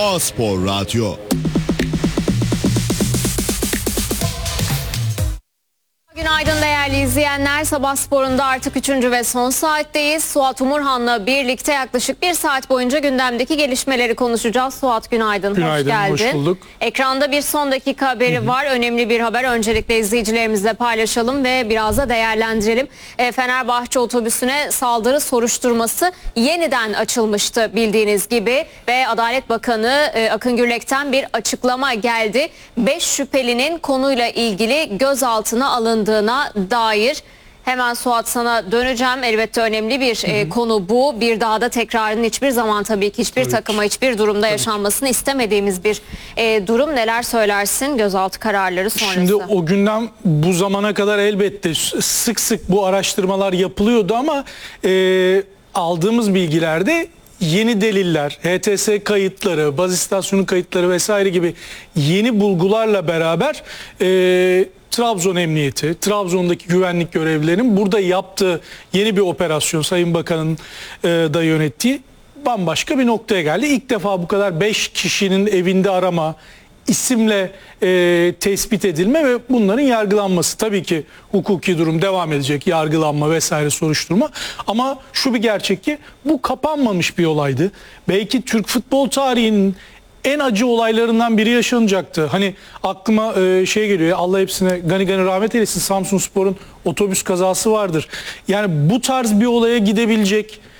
A-Spor Radyo. Günaydın değerli izleyenler. Sabah sporunda artık 3. ve son saatteyiz. Suat Umurhan'la birlikte yaklaşık 1 saat boyunca gündemdeki gelişmeleri konuşacağız. Suat günaydın, Günaydın, hoş geldin. hoş bulduk. Ekranda bir son dakika haberi var. Önemli bir haber. Öncelikle izleyicilerimizle paylaşalım ve biraz da değerlendirelim. Fenerbahçe otobüsüne saldırı soruşturması yeniden açılmıştı bildiğiniz gibi. Ve Adalet Bakanı Akın Gürlek'ten bir açıklama geldi. 5 şüphelinin konuyla ilgili gözaltına alındığına dair. Hemen Suat sana döneceğim. Elbette önemli bir konu bu. Bir daha da tekrarının hiçbir zaman tabii ki hiçbir takıma hiçbir durumda yaşanmasını istemediğimiz bir durum. Neler söylersin gözaltı kararları sonrası? Şimdi o günden bu zamana kadar elbette sık sık bu araştırmalar yapılıyordu ama aldığımız bilgilerde yeni deliller, HTS kayıtları, baz istasyonu kayıtları vesaire gibi yeni bulgularla beraber Trabzon Emniyeti, Trabzon'daki güvenlik görevlilerinin burada yaptığı yeni bir operasyon, Sayın Bakan'ın da yönettiği bambaşka bir noktaya geldi. İlk defa bu kadar 5 kişinin evinde arama, isimle tespit edilme ve bunların yargılanması. Tabii ki hukuki durum devam edecek, yargılanma vesaire, soruşturma. Ama şu bir gerçek ki bu kapanmamış bir olaydı. Belki Türk futbol tarihinin en acı olaylarından biri yaşanacaktı. Hani aklıma şey geliyor ya, Allah hepsine gani gani rahmet eylesin, Samsunspor'un otobüs kazası vardır. Yani bu tarz bir olaya gidebilecek